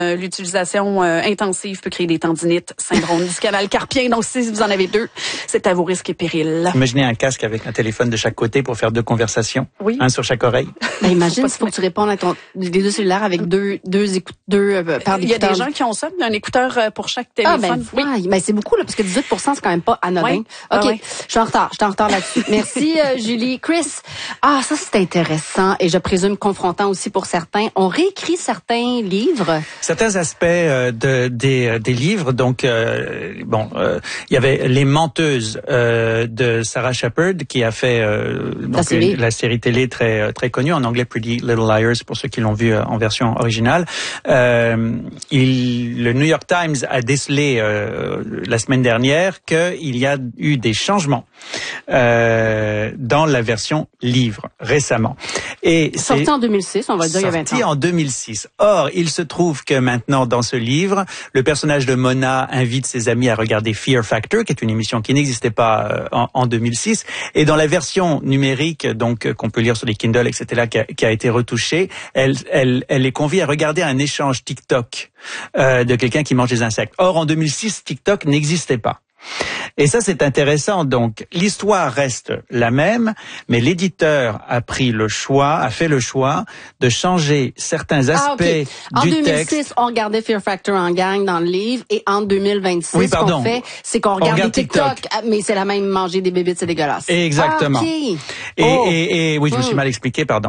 L'utilisation intensive peut créer des tendinites, syndrome du canal carpien. Donc, si vous en avez deux, c'est à vos risques et périls. Imaginez un casque avec un téléphone de chaque côté pour faire deux conversations. Oui. Un sur chaque oreille. Ben, imagine s'il faut que tu répondes à les deux cellulaires avec deux paires d'écouteurs. Il y a des gens qui ont ça. Il y a un écouteur pour chaque téléphone. Oui. Ben, c'est beaucoup, là, parce que 18%, c'est quand même pas anodin. Oui. OK. Oui. Je suis en retard là-dessus. Merci, Julie. Chris. Ça, c'est intéressant et je présume confrontant aussi pour certains. On réécrit certains livres. Certains aspects des livres, donc il y avait Les Menteuses de Sarah Shepard qui a fait la série télé très très connue en anglais, Pretty Little Liars pour ceux qui l'ont vu en version originale. Le New York Times a décelé la semaine dernière qu'il y a eu des changements dans la version livre récemment. Et sorti en 2006, on va dire il y a 20 ans. Sorti en 2006. Or, il se trouve que maintenant, dans ce livre, le personnage de Mona invite ses amis à regarder Fear Factor, qui est une émission qui n'existait pas en 2006. Et dans la version numérique, donc qu'on peut lire sur les Kindle, etc., qui a été retouchée, elle les convie à regarder un échange TikTok de quelqu'un qui mange des insectes. Or, en 2006, TikTok n'existait pas. Et ça, c'est intéressant. Donc, l'histoire reste la même, mais l'éditeur a fait le choix de changer certains aspects du texte. En 2006, on regardait Fear Factor en gang dans le livre, et en 2026, ce qu'on fait, c'est qu'on regarde TikTok, mais c'est la même manger des bébites, c'est dégueulasse. Exactement. Okay. Et oui, je me suis mal expliqué, pardon.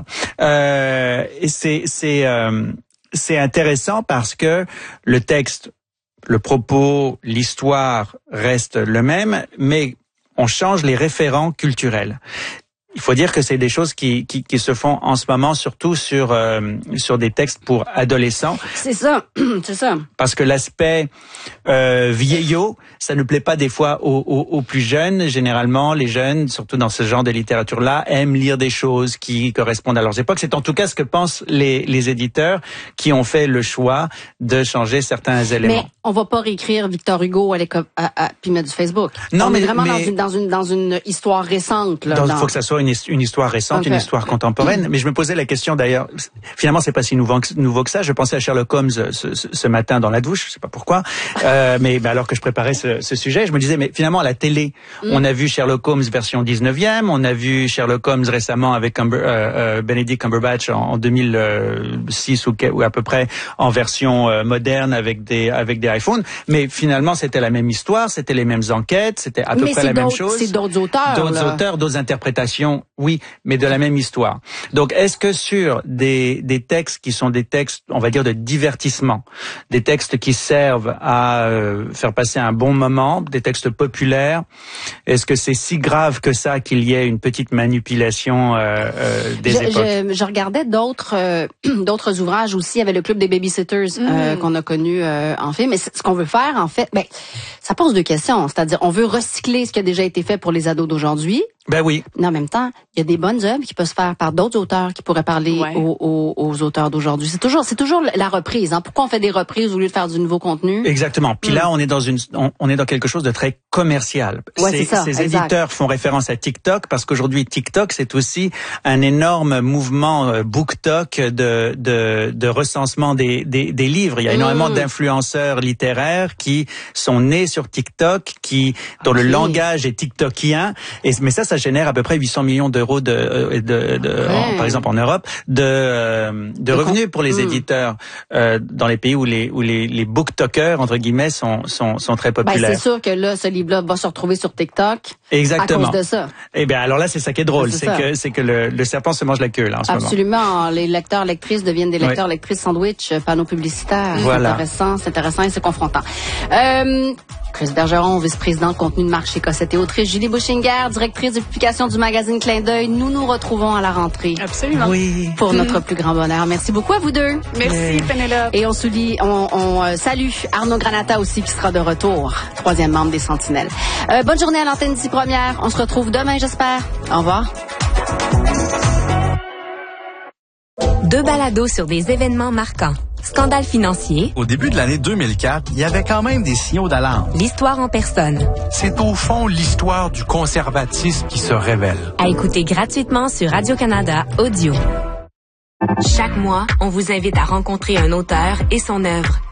C'est intéressant parce que le texte, le propos, l'histoire reste le même, mais on change les référents culturels. Il faut dire que c'est des choses qui se font en ce moment, surtout sur des textes pour adolescents. C'est ça, c'est ça. Parce que l'aspect vieillot, ça ne plaît pas des fois aux plus jeunes. Généralement, les jeunes, surtout dans ce genre de littérature-là, aiment lire des choses qui correspondent à leurs époques. C'est en tout cas ce que pensent les éditeurs qui ont fait le choix de changer certains éléments. Mais on va pas réécrire Victor Hugo puis mettre du Facebook. Non, on est vraiment dans une histoire récente. Là, il faut que ça soit une histoire récente, une histoire contemporaine. Mais je me posais la question d'ailleurs, finalement c'est pas si nouveau que ça. Je pensais à Sherlock Holmes ce matin dans la douche, je sais pas pourquoi. Mais alors que je préparais ce sujet, je me disais, mais finalement à la télé, on a vu Sherlock Holmes version 19e, on a vu Sherlock Holmes récemment avec Benedict Cumberbatch en 2006 ou à peu près en version moderne avec des iPhones. Mais finalement c'était la même histoire, c'était les mêmes enquêtes, c'était à peu près la même chose. C'est d'autres auteurs. D'autres interprétations, oui, mais de la même histoire. Donc, est-ce que sur des textes qui sont des textes, on va dire, de divertissement, des textes qui servent à faire passer un bon moment, des textes populaires, est-ce que c'est si grave que ça qu'il y ait une petite manipulation des époques? Je regardais d'autres ouvrages aussi. Il y avait le Club des Babysitters qu'on a connu en film. Mais ce qu'on veut faire, en fait, ça pose deux questions. C'est-à-dire, on veut recycler ce qui a déjà été fait pour les ados d'aujourd'hui. Ben oui. Mais en même temps, il y a des bonnes œuvres qui peuvent se faire par d'autres auteurs qui pourraient parler aux auteurs d'aujourd'hui. C'est toujours la reprise. Pourquoi on fait des reprises au lieu de faire du nouveau contenu? Exactement. Puis là, on est dans quelque chose de très commercial. Ces éditeurs font référence à TikTok parce qu'aujourd'hui, TikTok, c'est aussi un énorme mouvement BookTok de recensement des livres. Il y a énormément d'influenceurs littéraires qui sont nés sur TikTok, dont le langage est tiktokien. Mais ça génère à peu près 800 millions d'euros par exemple en Europe, de revenus pour les éditeurs dans les pays où les booktokers entre guillemets sont très populaires. C'est sûr que là, ce livre-là va se retrouver sur TikTok. Exactement. À cause de ça. Eh bien, alors là, c'est ça qui est drôle, c'est que le serpent se mange la queue là en ce moment. Absolument. Les lecteurs lectrices deviennent des lecteurs lectrices sandwich, panneaux publicitaires. Voilà. C'est intéressant et c'est confrontant. Chris Bergeron, vice-président de contenu de marché Cossette et Autriche, Julie Bouchinger, directrice de publication du magazine Clin d'œil. Nous nous retrouvons à la rentrée. Absolument. Oui. Pour notre plus grand bonheur. Merci beaucoup à vous deux. Merci, Pénélope. Et on salue Arnaud Granata aussi qui sera de retour, 3e membre des Sentinelles. Bonne journée à l'antenne d'ici première. On se retrouve demain, j'espère. Au revoir. Deux balados sur des événements marquants. Scandale financier. Au début de l'année 2004, il y avait quand même des signaux d'alarme. L'histoire en personne. C'est au fond l'histoire du conservatisme qui se révèle. À écouter gratuitement sur Radio-Canada Audio. Chaque mois, on vous invite à rencontrer un auteur et son œuvre.